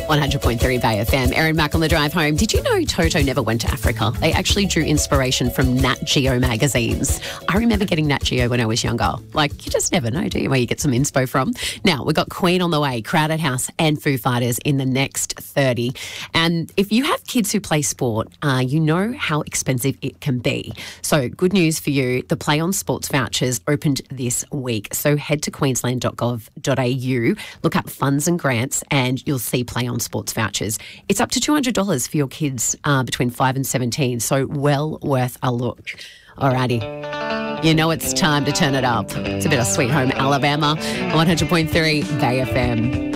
100.3 Bay FM. Erin Mack on the drive home. Did you know Toto never went to Africa? They actually drew inspiration from Nat Geo magazines. I remember getting Nat Geo when I was younger. Like, you just never know, do you, where you get some inspo from? Now, we've got Queen on the way, Crowded House and Foo Fighters in the next 30. And if you have kids who play sport, you know how expensive it can be. So good news for you, the Play On Sports vouchers opened this week. So head to queensland.gov.au, look up funds and grants, and you'll see Play On Sports vouchers. It's up to $200 for your kids between 5 and 17, so well worth a look. Alrighty. You know it's time to turn it up. It's a bit of Sweet Home Alabama, 100.3 Bay FM.